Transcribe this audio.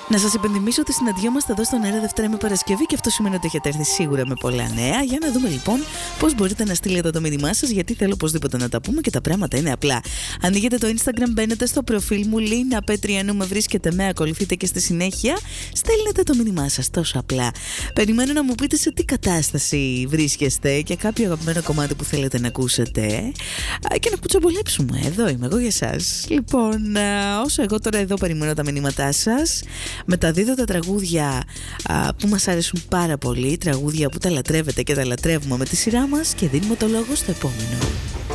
Να σας υπενθυμίσω ότι συναντιόμαστε εδώ στον αέρα Δευτέρα με Παρασκευή και αυτό σημαίνει ότι έχετε έρθει σίγουρα με πολλά νέα. Για να δούμε λοιπόν πώς μπορείτε να στείλετε το μήνυμά σας, γιατί θέλω οπωσδήποτε να τα πούμε και τα πράγματα είναι απλά. Ανοίγετε το Instagram, μπαίνετε στο προφίλ μου, Λίνα Πέτριανού, με βρίσκετε, με ακολουθείτε και στη συνέχεια στέλνετε το μήνυμά σας. Τόσο απλά. Περιμένω να μου πείτε σε τι κατάσταση βρίσκεστε και κάποιο αγαπημένο κομμάτι που θέλετε να ακούσετε και να κουτσομπολέψουμε. Εδώ είμαι εγώ για εσάς. Λοιπόν, όσο εγώ τώρα εδώ περιμένω τα μηνύματά σας, μεταδίδω τα τραγούδια που μας αρέσουν πάρα πολύ, τραγούδια που τα λατρεύετε και τα λατρεύουμε με τη σειρά μας και δίνουμε το λόγο στο επόμενο.